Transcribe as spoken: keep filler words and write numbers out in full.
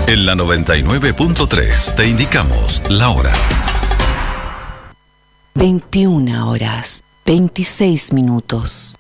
En la noventa y nueve punto tres te indicamos la hora. veintiuna horas, veintiséis minutos.